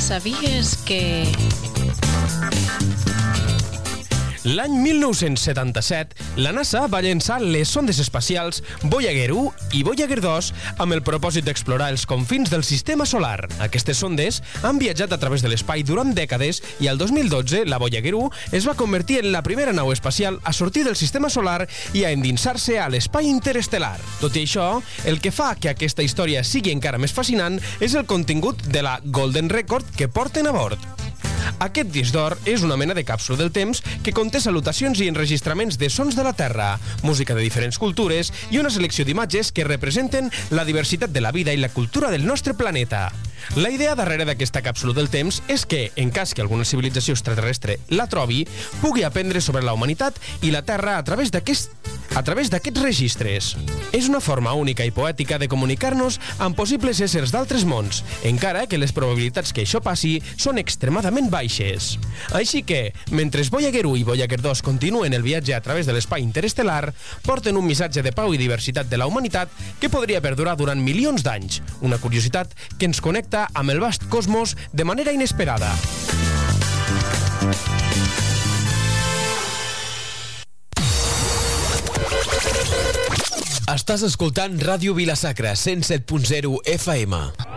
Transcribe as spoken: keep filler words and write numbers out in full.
Sabies que... L'any mil nou-cents setanta-set, la NASA va llançar les sondes espacials Voyager u i Voyager dos amb el propòsit d'explorar els confins del sistema solar. Aquestes sondes han viatjat a través de l'espai durant dècades i el dos mil dotze la Voyager u es va convertir en la primera nau espacial a sortir del sistema solar i a endinsar-se a l'espai interestel·lar. Tot i això, el que fa que aquesta història sigui encara més fascinant és el contingut de la Golden Record que porten a bord. Aquest disc d'or és una mena de càpsula del temps que conté salutacions i enregistraments de sons de la Terra, música de diferents cultures i una selecció d'imatges que representen la diversitat de la vida i la cultura del nostre planeta. La idea darrere d'aquesta càpsula del temps és que, en cas que alguna civilització extraterrestre la trobi, pugui aprendre sobre la humanitat i la Terra a través d'aquest a través d'aquests registres. És una forma única i poètica de comunicar-nos amb possibles éssers d'altres mons, encara que les probabilitats que això passi són extremadament baixes. Així que, mentre Voyager u i Voyager dos continuen el viatge a través de l'espai interestel·lar, porten un missatge de pau i diversitat de la humanitat que podria perdurar durant milions d'anys, una curiositat que ens connecta amb el vast cosmos de manera inesperada. Estàs escoltant Ràdio Vila-sacra, cent set punt zero F M.